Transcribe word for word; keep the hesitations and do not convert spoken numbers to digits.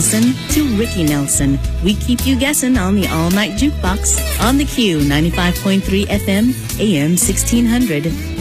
Nelson to Ricky Nelson. We keep you guessing on the All Night Jukebox on the Q ninety-five point three F M, A M sixteen hundred.